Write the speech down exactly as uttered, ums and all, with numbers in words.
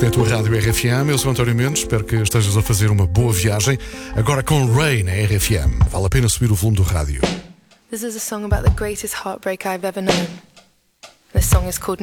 Esta é a tua rádio R F M. Eu sou António Mendes, espero que estejas a fazer uma boa viagem. Agora com Ray na R F M. Vale a pena subir o volume do rádio. This is a song about the greatest heartbreak I've ever known. The song is called